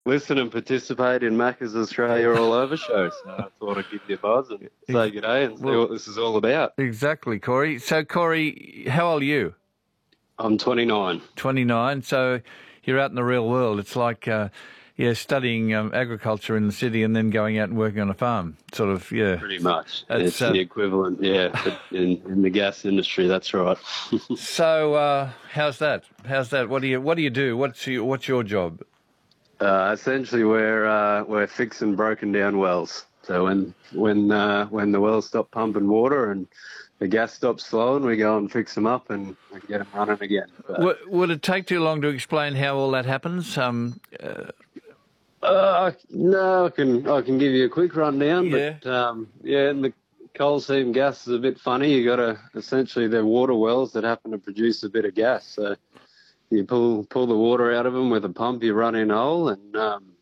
listen and participate in Macca's Australia All Over show. So I thought I'd give you a buzz and say good day and see what this is all about. Exactly, Corey. So, Corey, how old are you? I'm 29. 29. So you're out in the real world. It's like, studying agriculture in the city and then going out and working on a farm. Sort of, yeah. Pretty much. That's, It's the equivalent, but in the gas industry, that's right. So, how's that? What do you do? What's your job? Essentially, we're fixing broken down wells. So when the wells stop pumping water and the gas stops flowing, we go and fix them up and get them running again. But, would it take too long to explain how all that happens? No, I can give you a quick rundown. Yeah. But and the coal seam gas is a bit funny. You got to essentially they're water wells that happen to produce a bit of gas. So you pull the water out of them with a pump. You run in a hole, and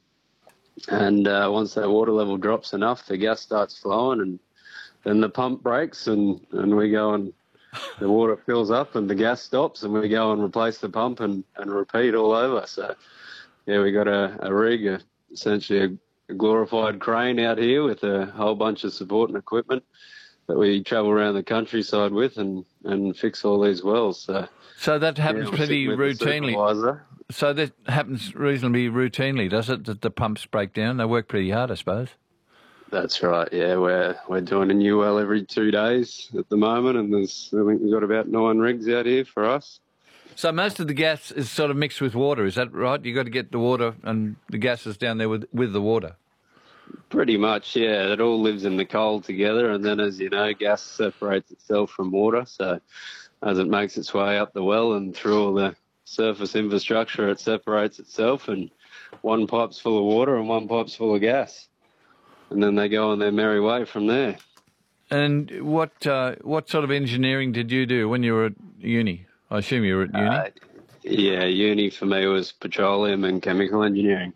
once that water level drops enough, the gas starts flowing, and then the pump breaks, and we go and the water fills up, and the gas stops, and we go and replace the pump and repeat all over. So yeah, we got a rig, essentially a glorified crane out here with a whole bunch of support and equipment that we travel around the countryside with and fix all these wells. So that happens pretty routinely. So that happens reasonably routinely, does it? That the pumps break down. They work pretty hard, I suppose. That's right. Yeah, we're doing a new well every 2 days at the moment, and I think we've got about 9 rigs out here for us. So most of the gas is sort of mixed with water. Is that right? You got to get the water and the gas is down there with the water. Pretty much, yeah. It all lives in the coal together, and then, as you know, gas separates itself from water. So as it makes its way up the well and through all the surface infrastructure, it separates itself, and one pipe's full of water and one pipe's full of gas. And then they go on their merry way from there. And what sort of engineering did you do when you were at uni? I assume you were at uni? Yeah, uni for me was petroleum and chemical engineering.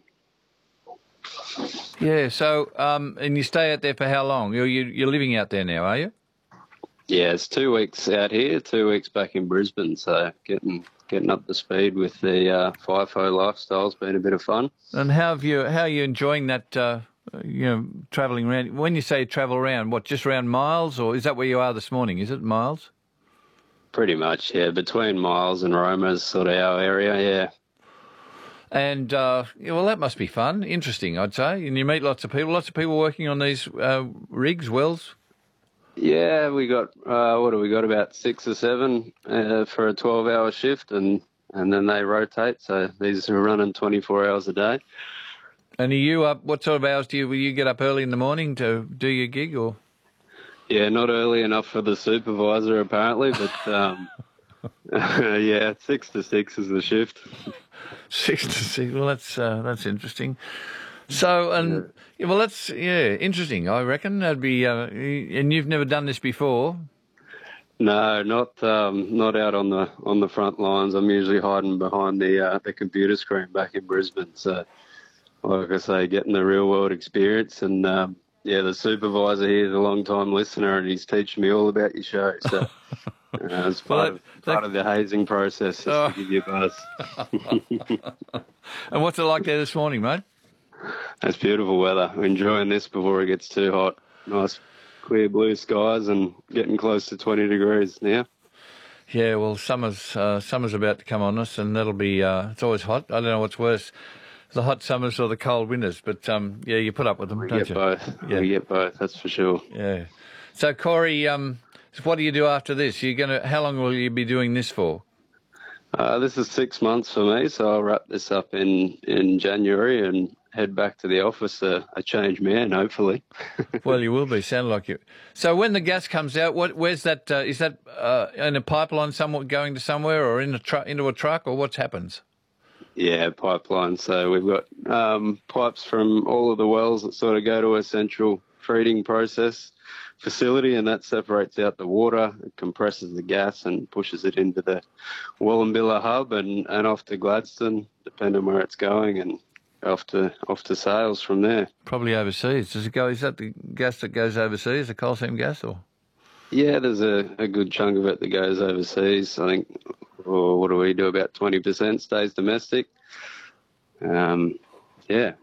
Yeah, so, and you stay out there for how long? You're living out there now, are you? Yeah, it's 2 weeks out here, 2 weeks back in Brisbane, so getting up to speed with the FIFO lifestyle's been a bit of fun. And how are you enjoying that, travelling around? When you say travel around, what, just around Miles, or is that where you are this morning? Is it Miles? Pretty much, yeah. Between Miles and Roma's sort of our area, yeah. And, well, that must be fun, interesting, I'd say. And you meet lots of people working on these rigs, wells? Yeah, we got, about 6 or 7 for a 12-hour shift, and then they rotate, so these are running 24 hours a day. And are you up, what sort of hours will you get up early in the morning to do your gig, or...? Yeah, not early enough for the supervisor, apparently, but, 6 to 6 is the shift. 6 to 6, well, that's interesting. So, that's interesting, I reckon. That'd be, and you've never done this before? No, not out on the front lines. I'm usually hiding behind the computer screen back in Brisbane. So, like I say, getting the real world experience, and the supervisor here is a long time listener, and he's teaching me all about your show. So it's part of the hazing process, just to give you a buzz. And what's it like there this morning, mate? It's beautiful weather. We're enjoying this before it gets too hot. Nice clear blue skies and getting close to 20 degrees now. Yeah, well, summer's about to come on us, and that'll be it's always hot. I don't know what's worse, the hot summers or the cold winters, but you put up with them, don't you? Both. Yeah. We get both, that's for sure. Yeah. So, Corey, what do you do after this? How long will you be doing this for? This is 6 months for me, so I'll wrap this up in January and head back to the office a changed man, hopefully. Well, you will be. Sound like you. So when the gas comes out, where's that? Is that in a pipeline somewhere going to somewhere, or into a truck, or what happens? Yeah, pipeline. So we've got pipes from all of the wells that sort of go to a central treating process facility, and that separates out the water, it compresses the gas and pushes it into the Wallumbilla hub and off to Gladstone, depending on where it's going, and off to sales from there. Probably overseas. Does it go? Is that the gas that goes overseas, the coal seam gas, or? Yeah, there's a good chunk of it that goes overseas. I think, what do we do? About 20% stays domestic. Yeah.